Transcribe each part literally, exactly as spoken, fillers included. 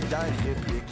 médaille réplique.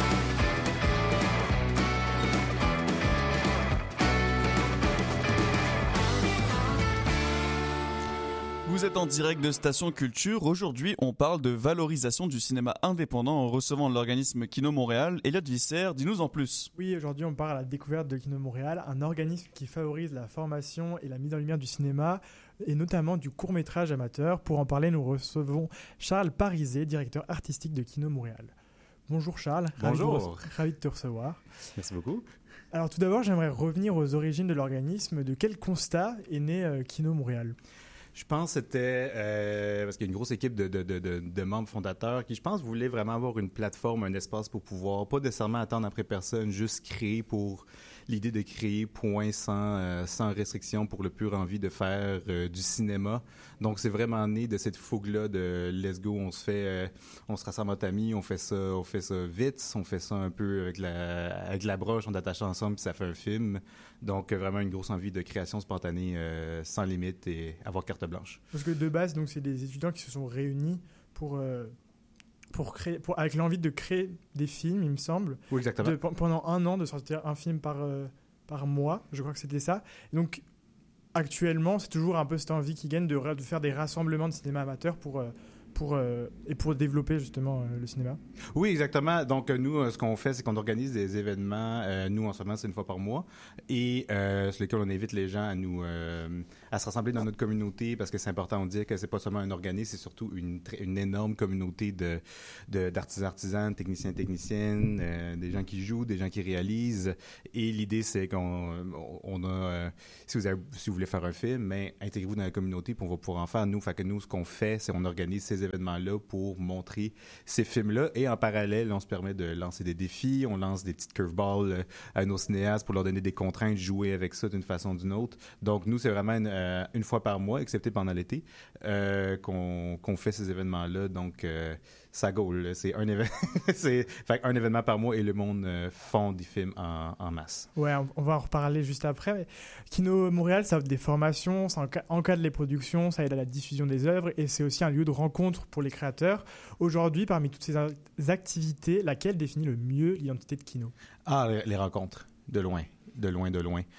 Vous êtes en direct de Station Culture. Aujourd'hui, on parle de valorisation du cinéma indépendant en recevant l'organisme Kino Montréal. Elliot Visser, dis-nous en plus. Oui, aujourd'hui, on parle à la découverte de Kino Montréal, un organisme qui favorise la formation et la mise en lumière du cinéma, et notamment du court-métrage amateur. Pour en parler, nous recevons Charles Parizet, directeur artistique de Kino Montréal. Bonjour Charles. Bonjour. Ravi de, ravi de te recevoir. Merci beaucoup. Alors tout d'abord, j'aimerais revenir aux origines de l'organisme. De quel constat est né euh, Kino Montréal ? Je pense que c'était, euh, parce qu'il y a une grosse équipe de, de, de, de, de membres fondateurs qui, je pense, voulaient vraiment avoir une plateforme, un espace pour pouvoir, pas nécessairement attendre après personne, juste créer pour l'idée de créer, point, sans, euh, sans restriction, pour le pur envie de faire euh, du cinéma. Donc, c'est vraiment né de cette fougue-là de let's go, on se fait, euh, on se rassemble entre amis, on fait ça, on fait ça vite, on fait ça un peu avec la, avec la broche, on t'attache ensemble puis ça fait un film. Donc, euh, vraiment une grosse envie de création spontanée, euh, sans limite et avoir carte blanche. Parce que de base, donc, c'est des étudiants qui se sont réunis pour, euh, pour créer, pour, avec l'envie de créer des films, il me semble. Oui, exactement. De, pendant un an, de sortir un film par, euh, par mois, je crois que c'était ça. Et donc, actuellement, c'est toujours un peu cette envie qui gagne de, de faire des rassemblements de cinéma amateur pour... Euh, Pour, euh, et pour développer justement euh, le cinéma. Oui, exactement. Donc, euh, nous, euh, ce qu'on fait, c'est qu'on organise des événements. Euh, nous, en ce moment, c'est une fois par mois. Et euh, sur lesquels on invite les gens à nous euh, à se rassembler dans notre communauté parce que c'est important de dire que c'est pas seulement un organisme, c'est surtout une, une énorme communauté de, de, d'artisans, artisanes, techniciens, techniciennes, euh, des gens qui jouent, des gens qui réalisent. Et l'idée, c'est qu'on on a... Euh, si, vous avez, si vous voulez faire un film, mais intégrez-vous dans la communauté puis on va pouvoir en faire. Nous, fait que nous, ce qu'on fait, c'est qu'on organise ces événements-là pour montrer ces films-là. Et en parallèle, on se permet de lancer des défis, on lance des petites curveballs à nos cinéastes pour leur donner des contraintes, jouer avec ça d'une façon ou d'une autre. Donc, nous, c'est vraiment une, euh, une fois par mois, excepté pendant l'été, euh, qu'on, qu'on fait ces événements-là. Donc, euh, ça goal, c'est un, éve- c'est, fait, un événement par mois et le monde euh, fond des films en, en masse. Ouais, on, on va en reparler juste après. Mais Kino Montréal, ça offre des formations, ça encadre les productions, ça aide à la diffusion des œuvres et c'est aussi un lieu de rencontre pour les créateurs. Aujourd'hui, parmi toutes ces activités, laquelle définit le mieux l'identité de Kino ? Ah, les, les rencontres, de loin, de loin, de loin.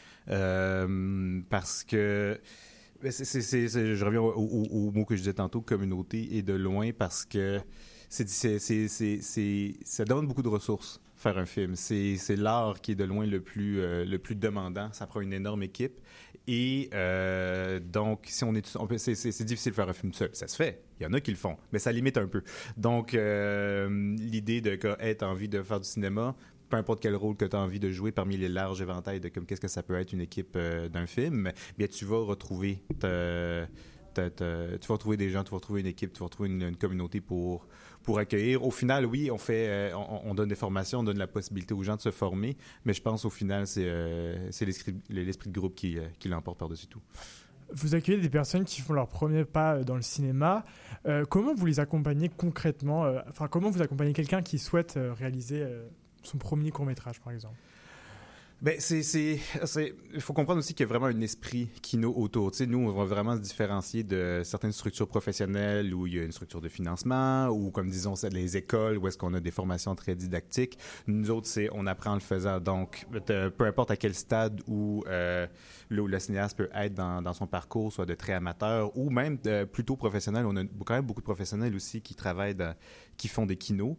Euh, parce que... C'est, c'est, c'est, c'est, je reviens au, au, au mot que je disais tantôt, communauté, et de loin, parce que c'est, c'est, c'est, c'est, c'est, ça donne beaucoup de ressources, faire un film. C'est, c'est l'art qui est de loin le plus, euh, le plus demandant. Ça prend une énorme équipe. Et euh, donc, si on est, on peut, c'est, c'est, c'est difficile de faire un film seul. Ça se fait. Il y en a qui le font, mais ça limite un peu. Donc, euh, l'idée de hey, t'as envie de faire du cinéma, peu importe quel rôle que tu as envie de jouer parmi les larges éventails de comme qu'est-ce que ça peut être une équipe euh, d'un film, bien tu vas retrouver ta, ta, ta, tu vas retrouver des gens, tu vas retrouver une équipe, tu vas retrouver une, une communauté pour pour accueillir. Au final, oui, on fait euh, on, on donne des formations, on donne la possibilité aux gens de se former, mais je pense au final c'est euh, c'est l'esprit, l'esprit de groupe qui euh, qui l'emporte par-dessus tout. Vous accueillez des personnes qui font leur premier pas dans le cinéma. Euh, comment vous les accompagnez concrètement euh, Enfin, comment vous accompagnez quelqu'un qui souhaite euh, réaliser euh, son premier court-métrage, par exemple? Ben c'est c'est c'est il faut comprendre aussi qu'il y a vraiment un esprit kino autour. Tu sais, nous on va vraiment se différencier de certaines structures professionnelles où il y a une structure de financement ou comme disons c'est les écoles où est-ce qu'on a des formations très didactiques. Nous autres c'est on apprend en le faisant. Donc peu importe à quel stade où euh, là où le cinéaste peut être dans dans son parcours, soit de très amateur ou même de, plutôt professionnel. On a quand même beaucoup de professionnels aussi qui travaillent dans, qui font des kinos.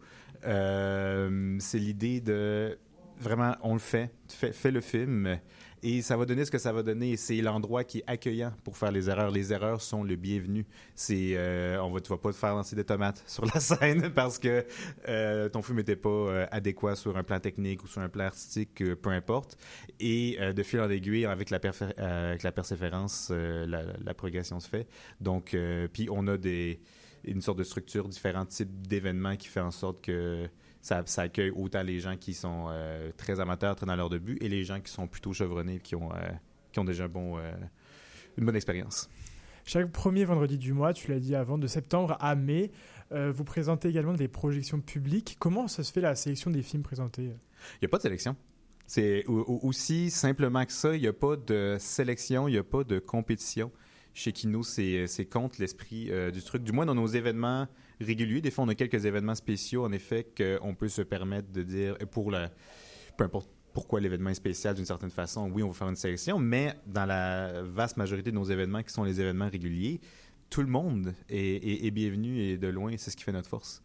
Euh, c'est l'idée de vraiment, on le fait, fais, fais le film et ça va donner ce que ça va donner. C'est l'endroit qui est accueillant pour faire les erreurs. Les erreurs sont le bienvenu. C'est, euh, on va, tu vas pas te faire lancer des tomates sur la scène parce que euh, ton film n'était pas euh, adéquat sur un plan technique ou sur un plan artistique, euh, peu importe. Et euh, de fil en aiguille, avec la, perfé- euh, avec la persévérance, euh, la, la progression se fait. Donc, euh, puis on a des, une sorte de structure, différents types d'événements qui fait en sorte que Ça, ça accueille autant les gens qui sont euh, très amateurs, très dans leur début, et les gens qui sont plutôt chevronnés et qui ont, euh, qui ont déjà un bon, euh, une bonne expérience. Chaque premier vendredi du mois, tu l'as dit avant, de septembre à mai, euh, vous présentez également des projections publiques. Comment ça se fait la sélection des films présentés ? Il n'y a pas de sélection. C'est aussi simplement que ça. Il n'y a pas de sélection, il n'y a pas de compétition. chez Kino, c'est, c'est contre l'esprit euh, du truc. Du moins, dans nos événements réguliers, des fois, on a quelques événements spéciaux, en effet, qu'on peut se permettre de dire, pour la, peu importe pourquoi l'événement est spécial d'une certaine façon, oui, on va faire une sélection, mais dans la vaste majorité de nos événements qui sont les événements réguliers, tout le monde est, est, est bienvenu et de loin, c'est ce qui fait notre force.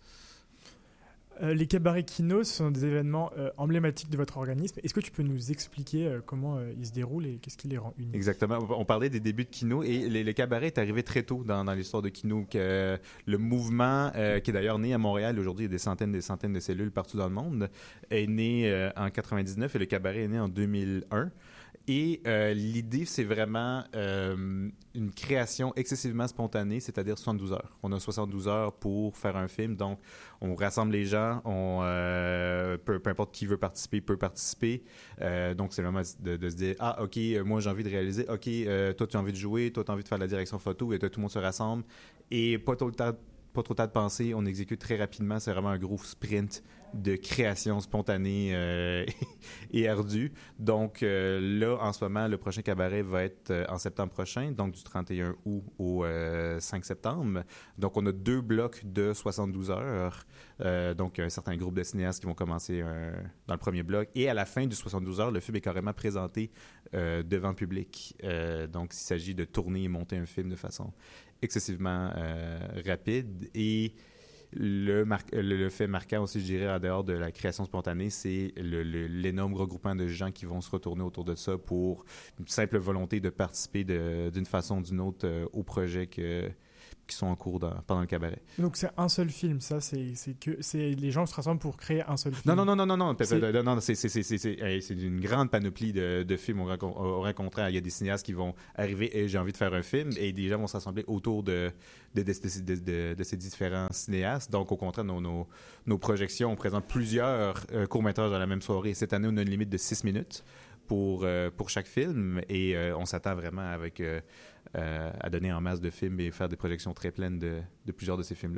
Euh, les cabarets Kino, ce sont des événements euh, emblématiques de votre organisme. Est-ce que tu peux nous expliquer euh, comment euh, ils se déroulent et qu'est-ce qui les rend uniques? Exactement. On parlait des débuts de Kino et les, les cabarets est arrivé très tôt dans, dans l'histoire de Kino. Que, euh, le mouvement, euh, qui est d'ailleurs né à Montréal, aujourd'hui il y a des centaines et des centaines de cellules partout dans le monde, est né euh, en quatre-vingt-dix-neuf et le cabaret est né en deux mille un. Et euh, l'idée, c'est vraiment euh, une création excessivement spontanée, c'est-à-dire soixante-douze heures. On a soixante-douze heures pour faire un film, donc on rassemble les gens, on, euh, peu, peu importe qui veut participer, peut participer. Euh, donc c'est vraiment de, de se dire, ah ok, moi j'ai envie de réaliser, ok, euh, toi tu as envie de jouer, toi tu as envie de faire de la direction photo, et tout le monde se rassemble. Et pas trop le temps pas trop de temps de penser, on exécute très rapidement, c'est vraiment un gros sprint de création spontanée euh, et ardue. Donc euh, là, en ce moment, le prochain cabaret va être euh, en septembre prochain, donc du trente et un août au euh, cinq septembre. Donc on a deux blocs de soixante-douze heures, euh, donc un certain groupe de cinéastes qui vont commencer euh, dans le premier bloc. Et à la fin du soixante-douze heures, le film est carrément présenté euh, devant le public. Euh, donc il s'agit de tourner et monter un film de façon excessivement euh, rapide. Et le, mar- le, le fait marquant aussi, je dirais, en dehors de la création spontanée, c'est le, le, l'énorme regroupement de gens qui vont se retourner autour de ça pour une simple volonté de participer de, d'une façon ou d'une autre euh, au projet que, qui sont en cours dans, pendant le cabaret. Donc c'est un seul film, ça, c'est, c'est que c'est les gens se rassemblent pour créer un seul film. Non, non, non, non, non, non, C'est- non, non, c'est, c'est, c'est, c'est, c'est, c'est une grande panoplie de, de films. On rencontre, on rencontre, il y a des cinéastes qui vont arriver et j'ai envie de faire un film, et des gens vont se rassembler autour de, de, de, de, de, de ces différents cinéastes. Donc, au contraire, nos, nos, nos projections, on présente plusieurs euh, courts-métrages dans la même soirée. Cette année, on a une limite de six minutes pour, euh, pour chaque film, et euh, on s'attend vraiment avec... Euh, Euh, à donner en masse de films et faire des projections très pleines de, de plusieurs de ces films-là.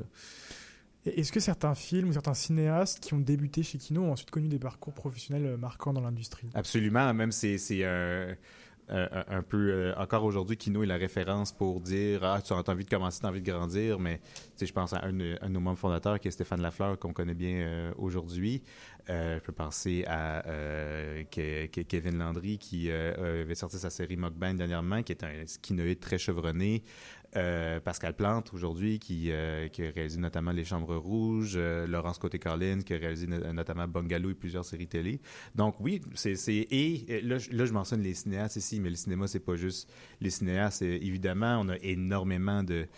Et est-ce que certains films ou certains cinéastes qui ont débuté chez Kino ont ensuite connu des parcours professionnels marquants dans l'industrie? Absolument, même c'est, c'est un, un, un peu... Euh, encore aujourd'hui, Kino est la référence pour dire « Ah, tu as envie de commencer, tu as envie de grandir », mais je pense à un, un de nos membres fondateurs qui est Stéphane Lafleur, qu'on connaît bien euh, aujourd'hui. Euh, je peux penser à euh, Ke- Ke- Kevin Landry qui euh, avait sorti sa série Mukbang dernièrement, qui est un kinoïde très chevronné. Euh, Pascal Plante aujourd'hui qui, euh, qui a réalisé notamment Les Chambres Rouges, euh, Laurence Côté-Carlin qui a réalisé no- notamment Bungalow et plusieurs séries télé. Donc oui, c'est, c'est et là, je- là je mentionne les cinéastes ici, mais le cinéma c'est pas juste les cinéastes. C'est, évidemment, on a énormément de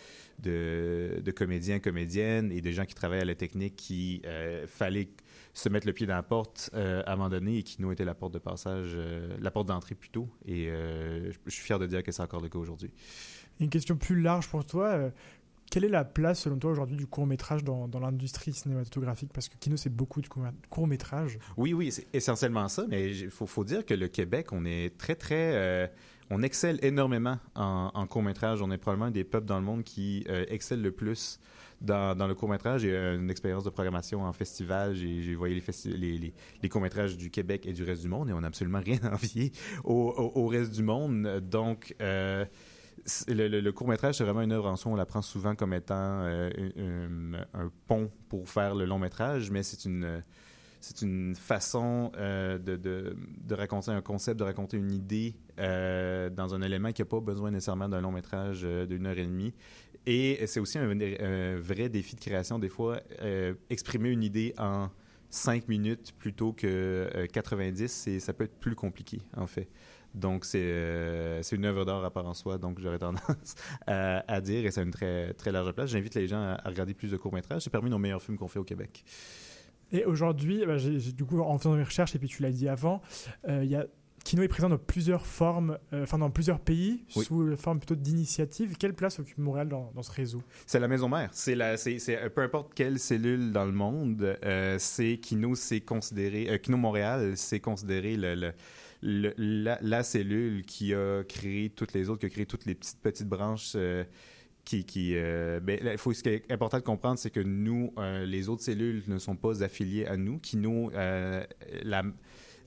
de, de comédiens, comédiennes et de gens qui travaillent à la technique qui euh, fallait se mettre le pied dans la porte euh, à un moment donné, et qui nous était la porte de passage, euh, la porte d'entrée plutôt. Et euh, je, je suis fier de dire que c'est encore le cas aujourd'hui. Une question plus large pour toi. euh, Quelle est la place, selon toi, aujourd'hui, du court-métrage dans, dans l'industrie cinématographique? Parce que Kino, c'est beaucoup de court- court-métrages. Oui, oui, c'est essentiellement ça, mais il faut, faut dire que le Québec, on est très, très... Euh, on excelle énormément en, en court-métrage. On est probablement un des peuples dans le monde qui euh, excelle le plus dans, dans le court-métrage. J'ai une expérience de programmation en festival. J'ai, j'ai voyé les, festi- les, les, les courts-métrages du Québec et du reste du monde, et on n'a absolument rien à envier au, au, au reste du monde. Donc... Euh, Le, le, le court-métrage, c'est vraiment une œuvre en soi. On la prend souvent comme étant euh, un, un pont pour faire le long-métrage, mais c'est une, c'est une façon euh, de, de, de raconter un concept, de raconter une idée euh, dans un élément qui n'a pas besoin nécessairement d'un long-métrage euh, d'une heure et demie. Et c'est aussi un, un vrai défi de création. Des fois, euh, exprimer une idée en cinq minutes plutôt que euh, quatre-vingt-dix, c'est, ça peut être plus compliqué, en fait. Donc, c'est, euh, c'est une œuvre d'art à part en soi, donc j'aurais tendance à, à dire, et c'est une très, très large place. J'invite les gens à, à regarder plus de courts-métrages. C'est parmi nos meilleurs films qu'on fait au Québec. Et aujourd'hui, bah, j'ai, j'ai, du coup, en faisant mes recherches, et puis tu l'as dit avant, euh, il y a Kino est présent dans plusieurs formes, euh, enfin dans plusieurs pays, Oui. sous la forme plutôt d'initiatives. Quelle place occupe Montréal dans, dans ce réseau? C'est la maison mère. C'est la, c'est, c'est peu importe quelle cellule dans le monde, euh, c'est Kino, c'est considéré, euh, Kino Montréal, c'est considéré le, le Le, la, la cellule qui a créé toutes les autres, qui a créé toutes les petites petites branches euh, qui... qui euh, ben, là, faut, ce qui est important de comprendre, c'est que nous, euh, les autres cellules ne sont pas affiliées à nous. Kino, euh, la,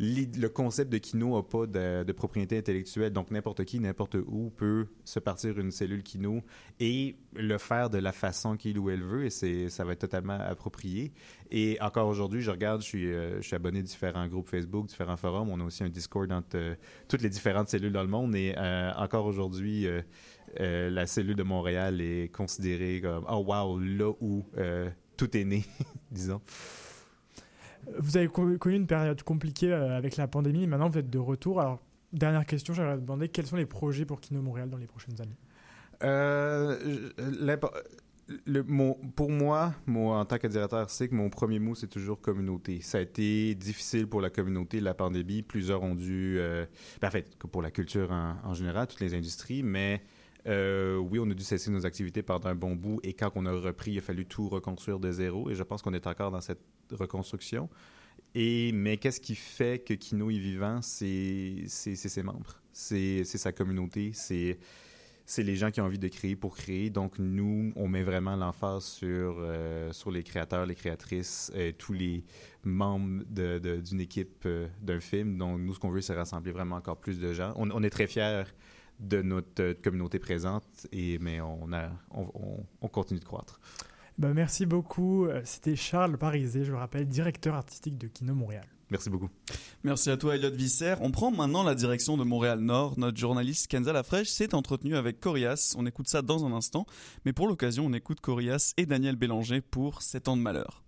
le concept de Kino n'a pas de, de propriété intellectuelle, donc n'importe qui, n'importe où peut se partir une cellule Kino et le faire de la façon qu'il ou elle veut, et c'est, ça va être totalement approprié. Et encore aujourd'hui, je regarde, je suis, euh, je suis abonné à différents groupes Facebook, différents forums, on a aussi un Discord entre euh, toutes les différentes cellules dans le monde, et euh, encore aujourd'hui, euh, euh, la cellule de Montréal est considérée comme « Oh wow, là où euh, tout est né », disons. Vous avez connu une période compliquée avec la pandémie, maintenant vous êtes de retour. Alors, dernière question, j'aimerais vous demander quels sont les projets pour Kino Montréal dans les prochaines années? Euh, le, mon, pour moi, moi, en tant que directeur, c'est que mon premier mot, c'est toujours communauté. Ça a été difficile pour la communauté, la pandémie. Plusieurs ont dû... Euh, ben, en fait, pour la culture en, en général, toutes les industries, mais... Euh, oui, on a dû cesser nos activités pendant un bon bout et quand on a repris, il a fallu tout reconstruire de zéro et je pense qu'on est encore dans cette reconstruction. Et, mais qu'est-ce qui fait que Kino est vivant? C'est, c'est, c'est ses membres, c'est, c'est sa communauté, c'est, c'est les gens qui ont envie de créer pour créer. Donc nous, on met vraiment l'emphase sur, euh, sur les créateurs, les créatrices, euh, tous les membres de, de, d'une équipe euh, d'un film. Donc nous, ce qu'on veut, c'est rassembler vraiment encore plus de gens. On, on est très fiers de notre communauté présente, et, mais on, a, on, on, on continue de croître. Ben, merci beaucoup. C'était Charles Parizet, je vous rappelle, directeur artistique de Kino Montréal. Merci beaucoup. Merci à toi, Elliot Visser. On prend maintenant la direction de Montréal-Nord. Notre journaliste Kenza Lafrèche s'est entretenue avec Corias. On écoute ça dans un instant. Mais pour l'occasion, on écoute Corias et Daniel Bélanger pour sept ans de malheur.